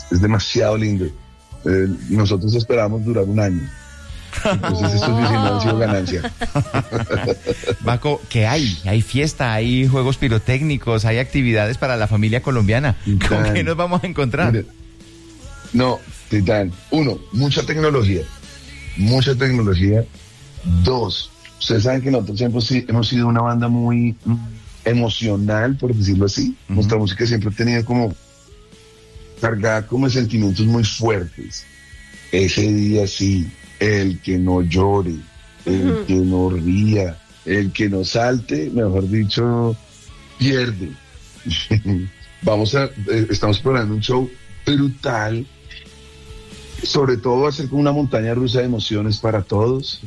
es demasiado lindo. Nosotros esperamos durar un año. Entonces estos 19 han sido ganancia. Baco, ¿qué hay? Hay fiesta, hay juegos pirotécnicos, hay actividades para la familia colombiana. ¿Con qué nos vamos a encontrar? Mire, no, Titán, 1, mucha tecnología. Mucha tecnología. 2, ustedes saben que nosotros hemos sido una banda muy emocional, por decirlo así. Uh-huh. Nuestra música siempre ha tenido como cargada como de sentimientos muy fuertes. Ese día sí, el que no llore, el que no ría, el que no salte, mejor dicho, pierde. Estamos preparando un show brutal. Sobre todo va a ser como una montaña rusa de emociones para todos.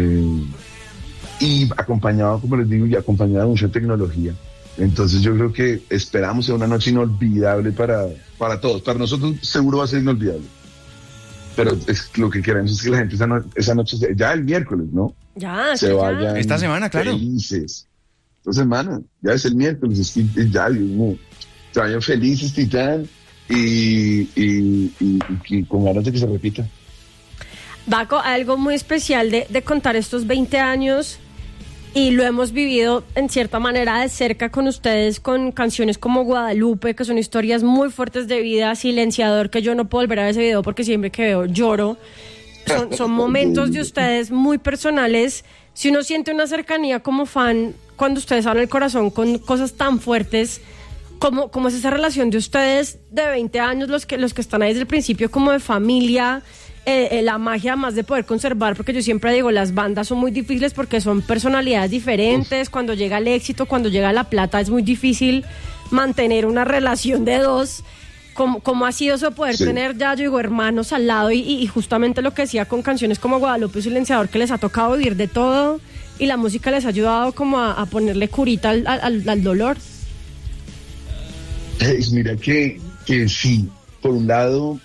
Y acompañado, como les digo, y acompañado de mucha tecnología. Entonces yo creo que esperamos sea una noche inolvidable para todos. Para nosotros seguro va a ser inolvidable. Pero lo que queremos es que la gente esa noche, ya el miércoles, ¿no? Ya, se vayan esta semana, claro. Felices. Esta semana, ya es el miércoles, es que ya, Dios mío. Se vayan felices, Titán, y con ganas de que se repita. Baco, algo muy especial de contar estos 20 años, y lo hemos vivido en cierta manera de cerca con ustedes, con canciones como Guadalupe, que son historias muy fuertes de vida, Silenciador, que yo no puedo volver a ver ese video porque siempre que veo lloro. Son momentos de ustedes muy personales. Si uno siente una cercanía como fan, cuando ustedes abren el corazón con cosas tan fuertes, ¿cómo es esa relación de ustedes de 20 años, los que están ahí desde el principio, como de familia? La magia más de poder conservar, porque yo siempre digo, las bandas son muy difíciles porque son personalidades diferentes. Cuando llega el éxito, cuando llega la plata, es muy difícil mantener una relación de dos. ¿Cómo ha sido eso poder tener ya, yo digo, hermanos al lado y justamente lo que decía con canciones como Guadalupe y Silenciador, que les ha tocado vivir de todo y la música les ha ayudado como a ponerle curita al dolor? Mira que sí, por un lado,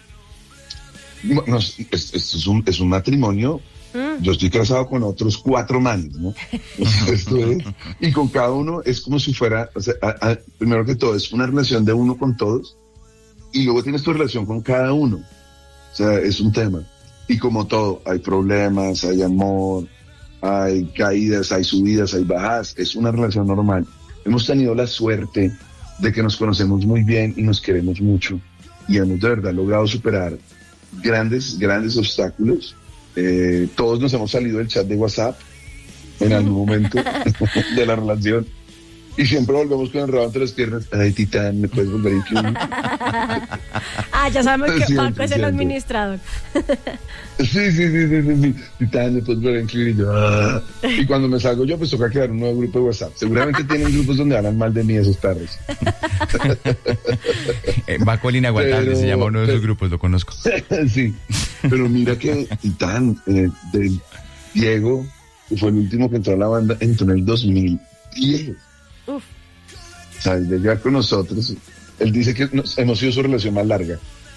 esto es un matrimonio. Yo estoy casado con otros 4 manes, ¿no? Esto es, y con cada uno es como si fuera, o sea, primero que todo, es una relación de uno con todos, y luego tienes tu relación con cada uno. O sea, es un tema. Y como todo, hay problemas, hay amor, hay caídas, hay subidas, hay bajadas. Es una relación normal. Hemos tenido la suerte de que nos conocemos muy bien y nos queremos mucho. Y hemos de verdad logrado superar grandes obstáculos. Todos nos hemos salido del chat de WhatsApp en algún momento de la relación y siempre volvemos con el rabo entre las piernas. Ay, Titán, ¿me puedes volver a incluir? Ya sabemos que Siempre, Paco es el administrador. Sí. Titán, ¿me puedes volver a incluir? Y yo, Y cuando me salgo yo, pues toca crear un nuevo grupo de WhatsApp. Seguramente tienen grupos donde hablan mal de mí esos perros. Baco el Inaguantable se llama uno de esos grupos, lo conozco. Sí, pero mira que Titán, de Diego, que fue el último que entró a la banda, entró en el 2010. Uf. O sea, de llegar con nosotros, él dice que hemos sido su relación más larga.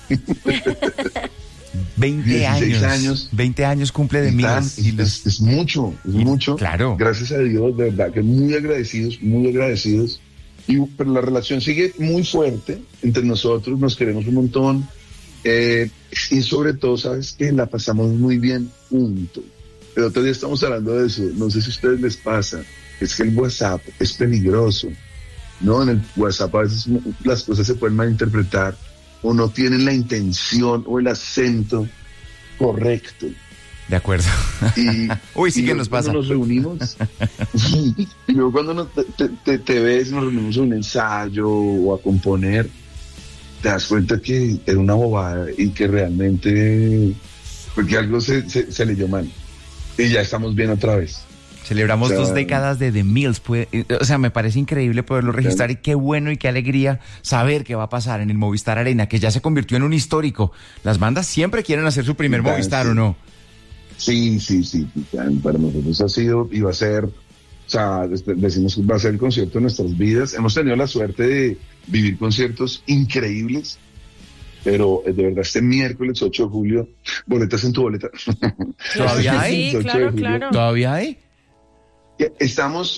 20 años. 20 años cumple de mí. Es mucho. Claro. Gracias a Dios, de verdad, que muy agradecidos. Pero la relación sigue muy fuerte entre nosotros, nos queremos un montón. Y sobre todo, ¿sabes qué? La pasamos muy bien juntos. El otro día estamos hablando de eso, no sé si a ustedes les pasa, es que el WhatsApp es peligroso, ¿no? En el WhatsApp a veces las cosas se pueden malinterpretar o no tienen la intención o el acento correcto. De acuerdo. Uy, sí que nos pasa. Cuando nos reunimos, y luego cuando te ves, nos reunimos a un ensayo o a componer, te das cuenta que era una bobada y que realmente, porque algo se leyó mal. Y ya estamos bien otra vez. Celebramos 2 décadas de The Mills. O sea, me parece increíble poderlo registrar y qué bueno y qué alegría saber qué va a pasar en el Movistar Arena, que ya se convirtió en un histórico. Las bandas siempre quieren hacer su primer Movistar, ¿o no? Sí. Para nosotros ha sido y va a ser, o sea, decimos que va a ser el concierto de nuestras vidas. Hemos tenido la suerte de vivir conciertos increíbles, pero de verdad este miércoles 8 de julio, boletas en tu boleta. ¿Todavía hay? Sí, claro. ¿Todavía hay? Estamos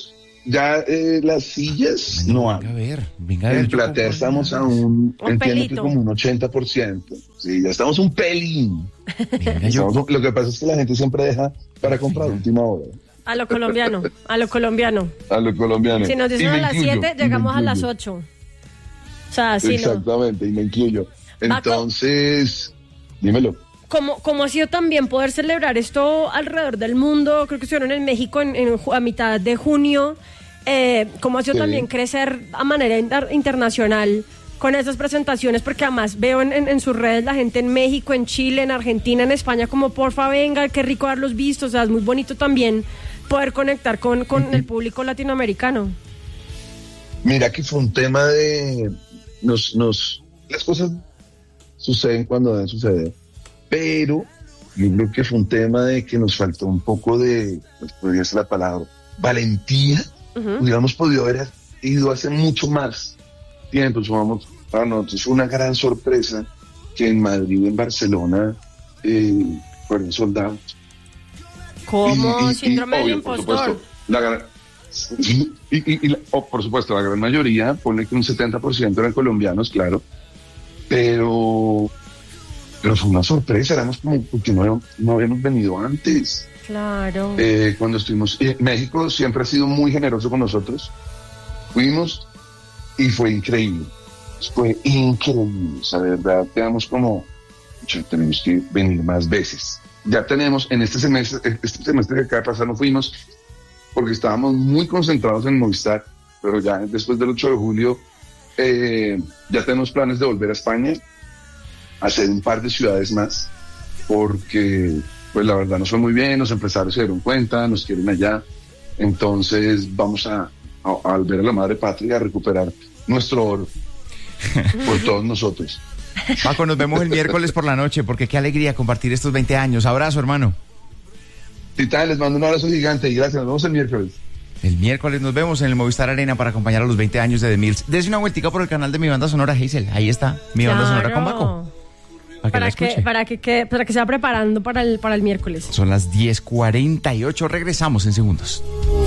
ya las sillas no hay. Venga a ver. En platea estamos a entiendo que pelito. como un 80%. Sí, ya estamos un pelín. Lo que pasa es que la gente siempre deja para comprar última hora. A lo colombiano, a lo colombiano. A lo colombiano. Si nos dicen a las 7, llegamos a las 8. 8. O sea, sí, Exactamente, y me incluyo. Entonces, dímelo. ¿Cómo ha sido también poder celebrar esto alrededor del mundo? Creo que estuvieron en México a mitad de junio. ¿Cómo ha sido también crecer a manera internacional con estas presentaciones? Porque además veo en sus redes la gente en México, en Chile, en Argentina, en España, como porfa venga, qué rico haberlos visto. O sea, es muy bonito también poder conectar con el público latinoamericano. Mira que fue un tema de... las cosas suceden cuando deben suceder. Pero yo creo que fue un tema de que nos faltó un poco de, pues podría ser la palabra, valentía. Hubiéramos podido haber ido hace mucho más tiempo. Para nosotros fue una gran sorpresa que en Madrid y en Barcelona fueron soldados. ¿Cómo? Síndrome del impostor. Por supuesto, la gran mayoría, pone que un 70% eran colombianos, claro, pero fue una sorpresa, éramos como porque no habíamos venido antes. Claro. Cuando estuvimos, México siempre ha sido muy generoso con nosotros, fuimos y fue increíble, o sea, de verdad, quedamos como, tenemos que venir más veces. Ya tenemos, en este semestre que acaba de pasar no fuimos, porque estábamos muy concentrados en Movistar, pero ya después del 8 de julio ya tenemos planes de volver a España, hacer un par de ciudades más, porque pues la verdad nos fue muy bien, los empresarios se dieron cuenta, nos quieren allá, entonces vamos a volver a la madre patria, a recuperar nuestro oro por todos nosotros. Paco, nos vemos el miércoles por la noche, porque qué alegría compartir estos 20 años. Abrazo, hermano. Tita, les mando un abrazo gigante y gracias, nos vemos el miércoles. El miércoles nos vemos en el Movistar Arena para acompañar a los 20 años de The Mills. Dese una vueltica por el canal de Mi Banda Sonora, Hazel. Ahí está, Mi Banda Sonora con Paco. Para que se va preparando para el miércoles. Son las 10:48, regresamos en segundos.